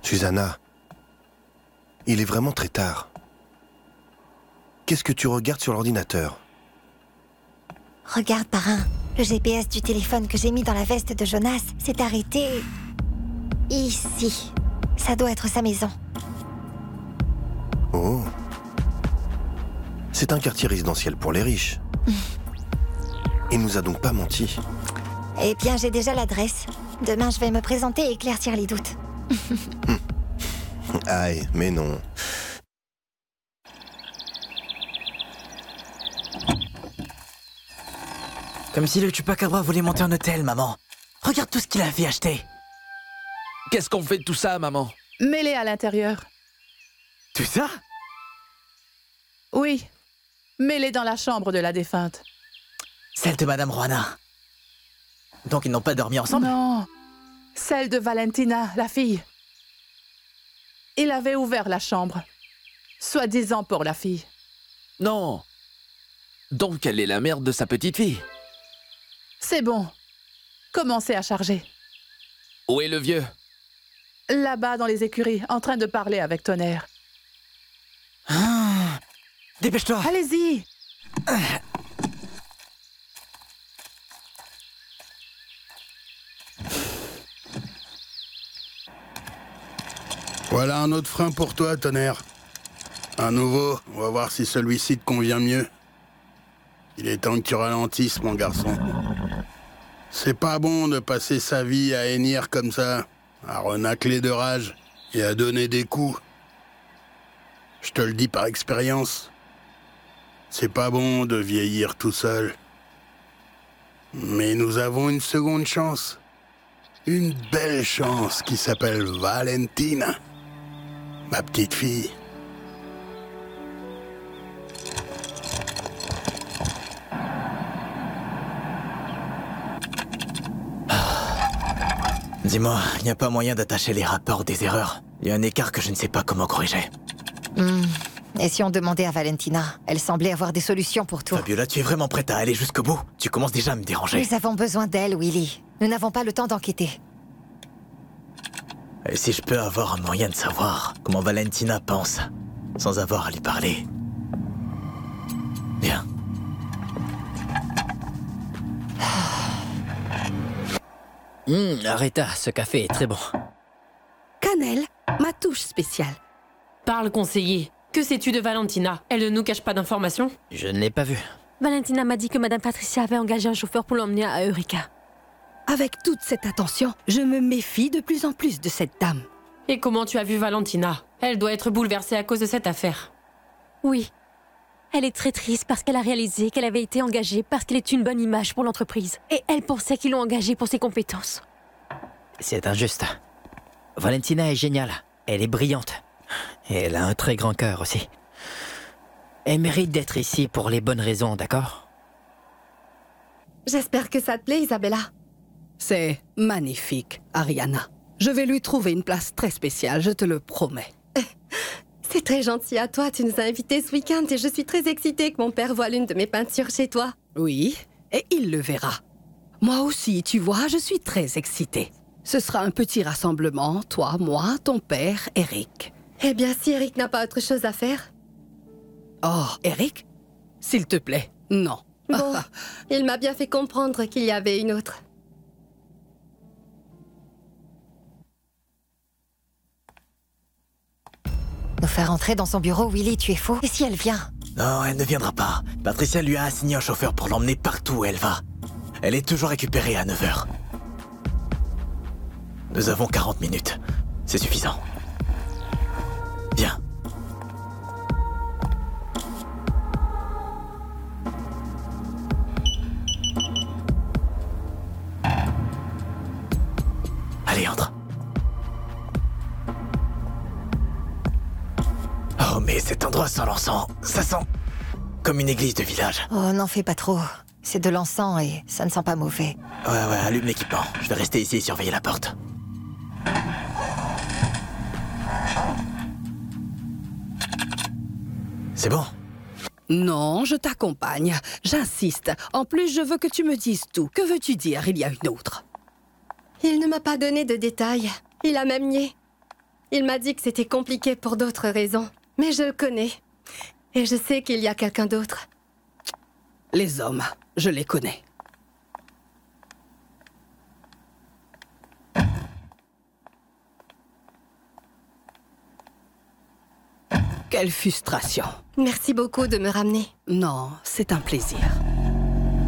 Susanna, il est vraiment très tard. Qu'est-ce que tu regardes sur l'ordinateur? Regarde, parrain. Le GPS du téléphone que j'ai mis dans la veste de Jonas s'est arrêté... ici. Ça doit être sa maison. Oh. C'est un quartier résidentiel pour les riches. Il nous a donc pas menti. Eh bien, j'ai déjà l'adresse. Demain, je vais me présenter et éclaircir les doutes. Aïe, mais non. Comme si le Chupacabra voulait monter en hôtel, maman. Regarde tout ce qu'il a fait acheter. Qu'est-ce qu'on fait de tout ça, maman? Mets-les à l'intérieur. Tout ça? Oui. Mets-les dans la chambre de la défunte. Celle de Madame Juana. Donc ils n'ont pas dormi ensemble? Non. Celle de Valentina, la fille. Il avait ouvert la chambre. Soi-disant pour la fille. Non. Donc elle est la mère de sa petite fille. C'est bon. Commencez à charger. Où est le vieux? Là-bas dans les écuries, en train de parler avec Tonnerre. Ah, dépêche-toi. Allez-y. Voilà un autre frein pour toi, Tonnerre. Un nouveau, on va voir si celui-ci te convient mieux. Il est temps que tu ralentisses, mon garçon. C'est pas bon de passer sa vie à hennir comme ça, à renacler de rage et à donner des coups. Je te le dis par expérience. C'est pas bon de vieillir tout seul. Mais nous avons une seconde chance. Une belle chance qui s'appelle Valentina. Ma petite fille. Dis-moi, il n'y a pas moyen d'attacher les rapports des erreurs? Il y a un écart que je ne sais pas comment corriger. Et si on demandait à Valentina? Elle semblait avoir des solutions pour tout. Fabiola, tu es vraiment prête à aller jusqu'au bout? Tu commences déjà à me déranger. Nous avons besoin d'elle, Willy. Nous n'avons pas le temps d'enquêter. Et si je peux avoir un moyen de savoir comment Valentina pense, sans avoir à lui parler? Bien. Arrêta, ce café est très bon. Cannelle, ma touche spéciale. Parle, conseiller. Que sais-tu de Valentina? Elle ne nous cache pas d'informations? Je ne l'ai pas vue. Valentina m'a dit que Madame Patricia avait engagé un chauffeur pour l'emmener à Eureka. Avec toute cette attention, je me méfie de plus en plus de cette dame. Et comment tu as vu Valentina? Elle doit être bouleversée à cause de cette affaire. Oui. Elle est très triste parce qu'elle a réalisé qu'elle avait été engagée parce qu'elle est une bonne image pour l'entreprise. Et elle pensait qu'ils l'ont engagée pour ses compétences. C'est injuste. Valentina est géniale. Elle est brillante. Et elle a un très grand cœur aussi. Elle mérite d'être ici pour les bonnes raisons, d'accord? J'espère que ça te plaît, Isabella. C'est magnifique, Ariana. Je vais lui trouver une place très spéciale, je te le promets. C'est très gentil à toi, tu nous as invités ce week-end et je suis très excitée que mon père voie l'une de mes peintures chez toi. Oui, et il le verra. Moi aussi, tu vois, je suis très excitée. Ce sera un petit rassemblement, toi, moi, ton père, Eric. Eh bien, si Eric n'a pas autre chose à faire. Oh, Eric? S'il te plaît, non. Bon, il m'a bien fait comprendre qu'il y avait une autre. Nous faire entrer dans son bureau, Willy, tu es fou. Et si elle vient? Non, elle ne viendra pas. Patricia lui a assigné un chauffeur pour l'emmener partout où elle va. Elle est toujours récupérée à 9h. Nous avons 40 minutes. C'est suffisant. Viens. Allez, entre. Oh, mais cet endroit sent l'encens. Ça sent comme une église de village. Oh, n'en fais pas trop. C'est de l'encens et ça ne sent pas mauvais. Ouais, allume l'équipement. Je vais rester ici et surveiller la porte. C'est bon? Non, je t'accompagne. J'insiste. En plus, je veux que tu me dises tout. Que veux-tu dire? Il y a une autre. Il ne m'a pas donné de détails. Il a même nié. Il m'a dit que c'était compliqué pour d'autres raisons. Mais je le connais. Et je sais qu'il y a quelqu'un d'autre. Les hommes, je les connais. Quelle frustration. Merci beaucoup de me ramener. Non, c'est un plaisir.